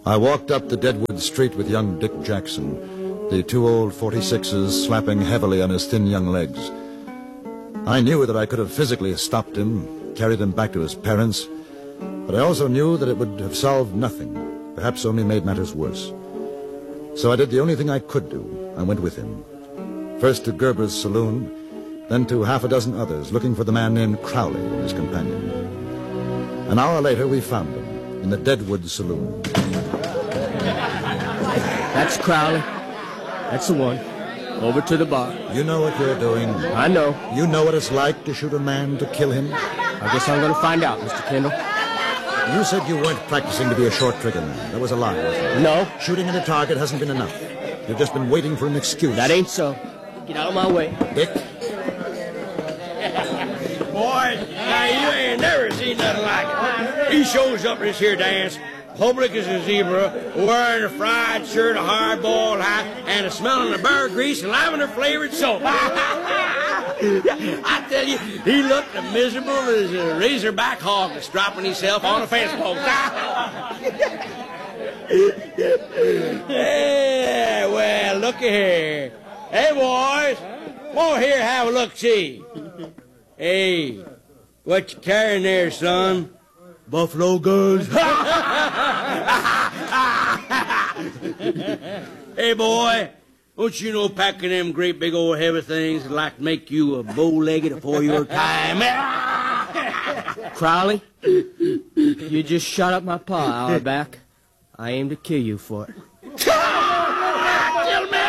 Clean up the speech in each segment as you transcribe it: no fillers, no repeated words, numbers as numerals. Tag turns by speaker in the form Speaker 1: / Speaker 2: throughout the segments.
Speaker 1: I walked up the Deadwood Street with young Dick Jackson, the two old 46s slapping heavily on his thin young legs. I knew that I could have physically stopped him, carried him back to his parents, but I also knew that it would have solved nothing, perhaps only made matters worse. So I did the only thing I could do. I went with him. First to Gerber's saloon, then to half a dozen others, looking for the man named Crowley and his companion. An hour later, we found them in the Deadwood saloon.
Speaker 2: That's Crowley. That's the one. Over to the bar.
Speaker 1: You know what you're doing.
Speaker 2: I know.
Speaker 1: You know what it's like to shoot a man, to kill him.
Speaker 2: I guess I'm going to find out, Mr. Kendall.
Speaker 1: You said you weren't practicing to be a short trigger man. That was a lie, wasn't it?
Speaker 2: No.
Speaker 1: Shooting at a target hasn't been enough. You've just been waiting for an excuse.
Speaker 2: That ain't so. Get out of my way.
Speaker 1: Dick?
Speaker 3: Boy, now you ain't never seen nothing like it. He shows up at this here dance, public as a zebra, wearing a fried shirt, a hard-boiled hat, and a smelling of bear grease and lavender-flavored soap. I tell you, he looked as miserable as a razorback hog stropping himself on a fence post. Yeah, well, looky here. Hey, boys, come on here, have a look-see. Hey, what you carrying there, son? Buffalo guns? Hey, boy, don't you know packing them great big old heavy things would like to make you a bow-legged before your time?
Speaker 2: Crowley, you just shot up my pa an hour back. I aim to kill you for it.
Speaker 3: Kill me!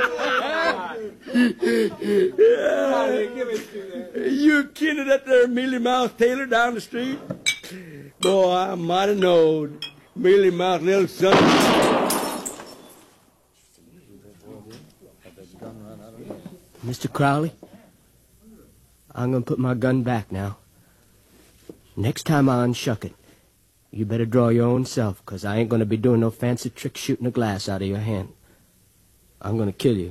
Speaker 3: You kidding that there mealy-mouthed tailor down the street? Boy, I might have known. Mealy-mouthed little son.
Speaker 2: Mr. Crowley, I'm going to put my gun back now. Next time I unshuck it, you better draw your own self, because I ain't going to be doing no fancy trick shooting a glass out of your hand. I'm going to kill you.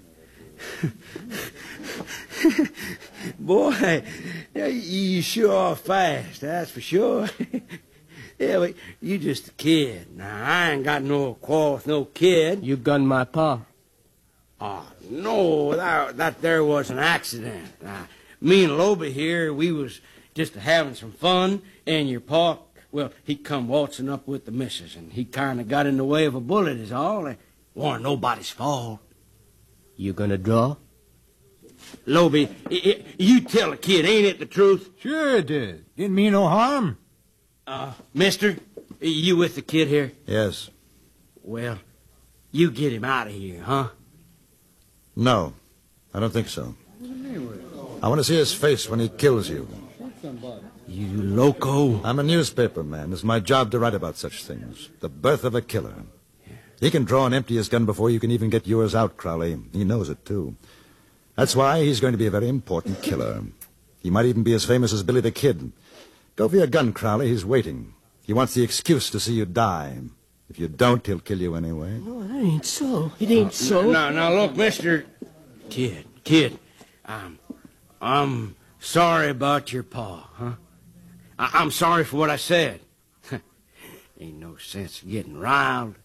Speaker 3: Boy, you sure are fast, that's for sure. Yeah, but you just a kid. Now, I ain't got no quarrel with no kid.
Speaker 2: You gunned my pa.
Speaker 3: Oh, no, that there was an accident. Me and Loby here, we was just having some fun, and your pa, well, he come waltzing up with the missus, and he kind of got in the way of a bullet is all. It warn't nobody's fault.
Speaker 2: You gonna draw?
Speaker 3: Loby, you tell the kid, ain't it the truth?
Speaker 4: Sure it did. Didn't mean no harm.
Speaker 3: Mister, you with the kid here?
Speaker 1: Yes.
Speaker 3: Well, you get him out of here, huh?
Speaker 1: No, I don't think so. I want to see his face when he kills you.
Speaker 3: You loco.
Speaker 1: I'm a newspaper man. It's my job to write about such things. The birth of a killer. He can draw and empty his gun before you can even get yours out, Crowley. He knows it, too. That's why he's going to be a very important killer. He might even be as famous as Billy the Kid. Go for your gun, Crowley. He's waiting. He wants the excuse to see you die. If you don't, he'll kill you anyway.
Speaker 2: No, that ain't so. It ain't so.
Speaker 3: Now, look, mister. Kid. I'm sorry about your pa, huh? I'm sorry for what I said. Ain't no sense in getting riled.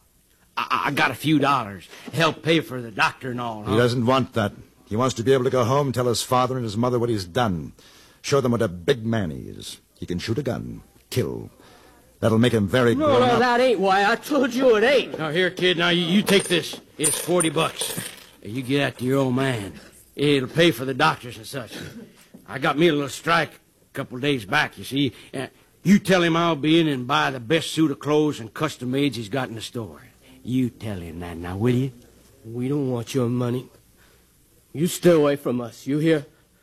Speaker 3: I got a few dollars. Help pay for the doctor and all, huh?
Speaker 1: He doesn't want that. He wants to be able to go home, tell his father and his mother what he's done. Show them what a big man he is. He can shoot a gun, kill. That'll make him very grown up.
Speaker 2: No, that ain't why. I told you it ain't.
Speaker 3: Now, here, kid, now you take this. It's $40. You get that to your old man. It'll pay for the doctors and such. I got me a little strike a couple of days back, you see. You tell him I'll be in and buy the best suit of clothes and custom mades he's got in the store. You tell him that now, will you?
Speaker 2: We don't want your money. You stay away from us, you hear?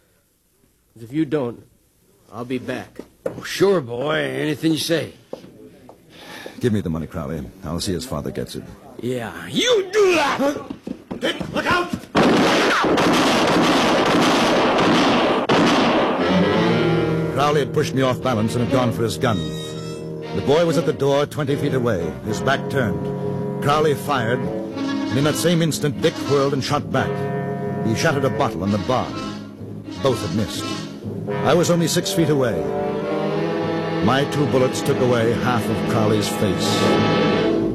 Speaker 2: If you don't, I'll be back.
Speaker 3: Oh, sure, boy. Anything you say.
Speaker 1: Give me the money, Crowley. I'll see his father gets it.
Speaker 3: Yeah, you do that!
Speaker 1: Dick, look out! Crowley had pushed me off balance and had gone for his gun. The boy was at the door 20 feet away, his back turned. Crowley fired, and in that same instant, Dick whirled and shot back. He shattered a bottle on the bar. Both had missed. I was only 6 feet away. My 2 bullets took away half of Crowley's face.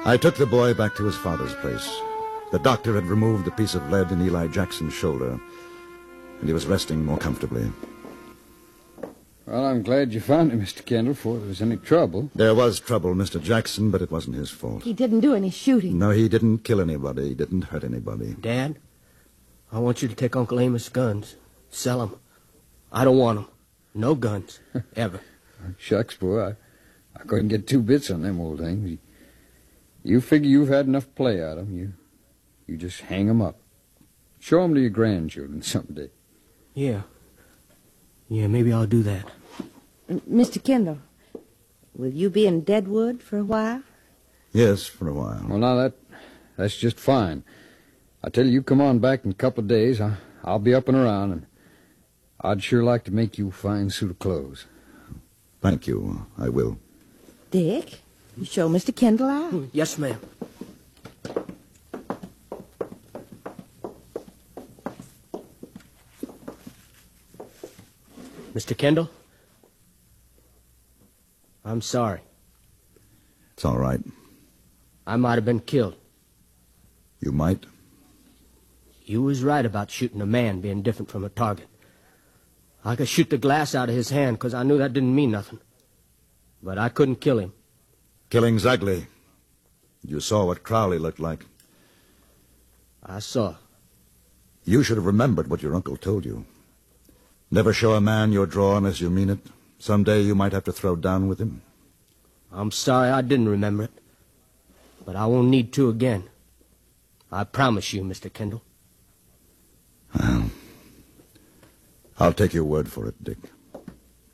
Speaker 1: I took the boy back to his father's place. The doctor had removed a piece of lead in Eli Jackson's shoulder, and he was resting more comfortably.
Speaker 5: Well, I'm glad you found him, Mr. Kendall, before there was any trouble.
Speaker 1: There was trouble, Mr. Jackson, but it wasn't his fault.
Speaker 6: He didn't do any shooting.
Speaker 1: No, he didn't kill anybody. He didn't hurt anybody.
Speaker 2: Dad, I want you to take Uncle Amos' guns. Sell them. I don't want them. No guns. Ever.
Speaker 5: Shucks, boy, I couldn't get 2 bits on them old things. You figure you've had enough play out of them. You just hang 'em up. Show 'em to your grandchildren someday.
Speaker 2: Yeah. Yeah, maybe I'll do that.
Speaker 6: Mr. Kendall, will you be in Deadwood for a while?
Speaker 1: Yes, for a while.
Speaker 5: Well, now, that's just fine. I tell you come on back in a couple of days. I'll be up and around, and I'd sure like to make you a fine suit of clothes.
Speaker 1: Thank you. I will.
Speaker 6: Dick, you show Mr. Kendall out?
Speaker 2: Yes, ma'am. Mr. Kendall? I'm sorry.
Speaker 1: It's all right.
Speaker 2: I might have been killed.
Speaker 1: You might.
Speaker 2: You was right about shooting a man being different from a target. I could shoot the glass out of his hand because I knew that didn't mean nothing. But I couldn't kill him.
Speaker 1: Killing's ugly. You saw what Crowley looked like.
Speaker 2: I saw.
Speaker 1: You should have remembered what your uncle told you. Never show a man your draw unless you mean it. Someday you might have to throw down with him.
Speaker 2: I'm sorry I didn't remember it. But I won't need to again. I promise you, Mr. Kendall.
Speaker 1: Well, I'll take your word for it, Dick.